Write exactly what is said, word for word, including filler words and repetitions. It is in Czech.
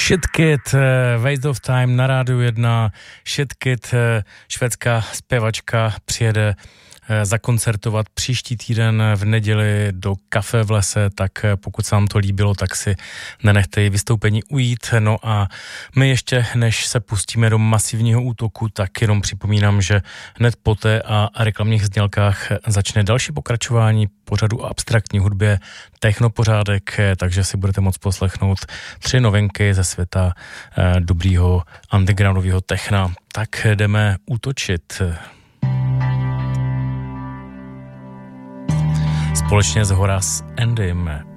Shitkid, Waste of Time na Rádiu jedna. Shitkid, švédská zpěvačka, přijede zakoncertovat příští týden v neděli do Kafe v lese, tak pokud se vám to líbilo, tak si nenechte vystoupení ujít. No a my ještě, než se pustíme do masivního útoku, tak jenom připomínám, že hned poté a reklamních znělkách začne další pokračování pořadu o abstraktní hudbě Technopořádek, takže si budete moct poslechnout tři novinky ze světa eh, dobrýho undergroundového techna. Tak jdeme útočit. Společně s Horace Endym